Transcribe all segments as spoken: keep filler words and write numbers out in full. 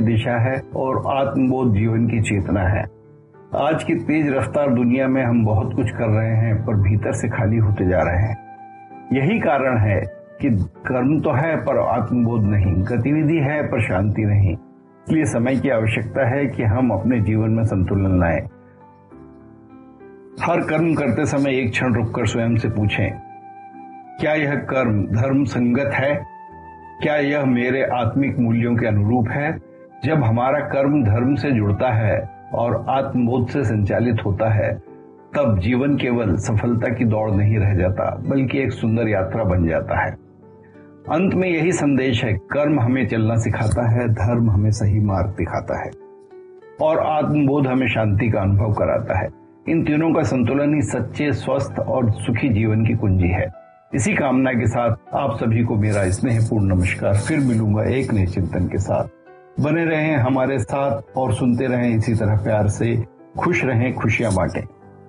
दिशा है और आत्मबोध जीवन की चेतना है। आज की तेज रफ्तार दुनिया में हम बहुत कुछ कर रहे हैं पर भीतर से खाली होते जा रहे हैं। यही कारण है कि कर्म तो है पर आत्मबोध नहीं, गतिविधि है पर शांति नहीं। इसलिए समय की आवश्यकता है कि हम अपने जीवन में संतुलन लाएं। हर कर्म करते समय एक क्षण रुककर स्वयं से पूछें, क्या यह कर्म धर्म संगत है? क्या यह मेरे आत्मिक मूल्यों के अनुरूप है? जब हमारा कर्म धर्म से जुड़ता है और आत्मबोध से संचालित होता है, तब जीवन केवल सफलता की दौड़ नहीं रह जाता, बल्कि एक सुंदर यात्रा बन जाता है। अंत में यही संदेश है, कर्म हमें चलना सिखाता है, धर्म हमें सही मार्ग दिखाता है और आत्मबोध हमें शांति का अनुभव कराता है। इन तीनों का संतुलन ही सच्चे, स्वस्थ और सुखी जीवन की कुंजी है। इसी कामना के साथ आप सभी को मेरा स्नेहपूर्ण नमस्कार। फिर मिलूंगा एक नए चिंतन के साथ। बने रहें हमारे साथ और सुनते रहें इसी तरह प्यार से। खुश रहें, खुशियां बांटें।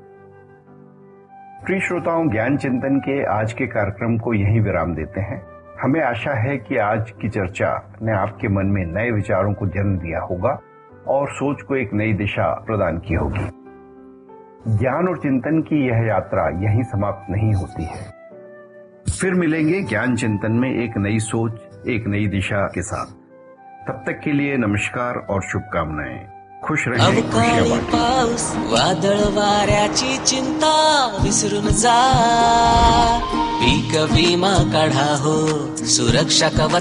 प्रिय श्रोताओं, ज्ञान चिंतन के आज के कार्यक्रम को यहीं विराम देते हैं। हमें आशा है कि आज की चर्चा ने आपके मन में नए विचारों को जन्म दिया होगा और सोच को एक नई दिशा प्रदान की होगी। ज्ञान और चिंतन की यह यात्रा यहीं समाप्त नहीं होती है। फिर मिलेंगे ज्ञान चिंतन में एक नई सोच, एक नई दिशा के साथ। तब तक के लिए नमस्कार और शुभकामनाएं। खुश रहें, खुशियां बांटें। पाऊस, वादळ वाऱ्याची चिंता विसरून जा, पीक विमा काढा हो, सुरक्षा कवच